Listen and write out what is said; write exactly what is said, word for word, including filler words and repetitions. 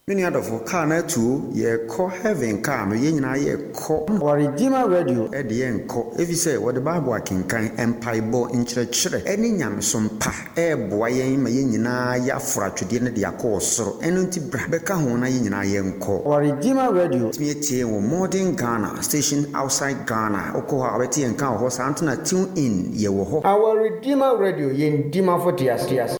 Many other for car na two ye call heaven car no ye nyina ye call or Redeemer Radio e de enko if you say what the Bible can kan empire bo nkyerɛkyerɛ ɛne nyamesom pa e boa yɛn ma ye nyina ya fra twede ne de akɔ soro ɛno nti bra bɛka ho na ye nyina ye enko or Redeemer Radio me tie wo modern Ghana station outside Ghana okɔ ha bɛtie enka ho sa antena tune in ye wo ho our Redeemer Radio ye ndima for tias tias